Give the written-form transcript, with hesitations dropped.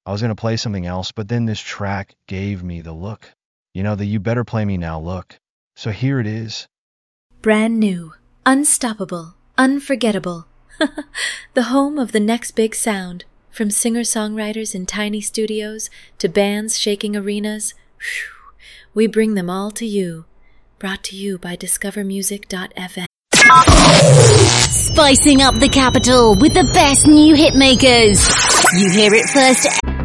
I was going to play something else, but then this track gave me the look. You know, the You Better Play Me Now look. So here it is. Brand new, unstoppable, unforgettable. The home of the next big sound. From singer-songwriters in tiny studios to bands shaking arenas, we bring them all to you. Brought to you by discovermusic.fm. Spicing up the capital with the best new hitmakers. You hear it first